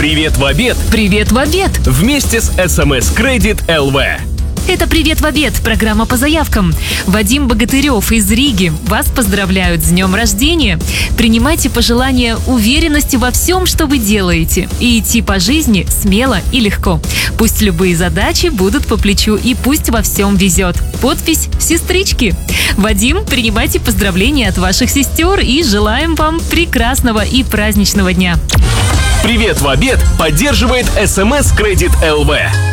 Привет в обед Привет в обед! вместе с СМС Кредит ЛВ. Это «Привет в обед» – программа по заявкам. Вадим Богатырев из Риги. Вас поздравляют с днем рождения. Принимайте пожелания уверенности во всем, что вы делаете. И идти по жизни смело и легко. Пусть любые задачи будут по плечу и пусть во всем везет. Подпись «Сестрички». Вадим, принимайте поздравления от ваших сестер и желаем вам прекрасного и праздничного дня. Привет в обед поддерживает СМС Кредит ЛВ.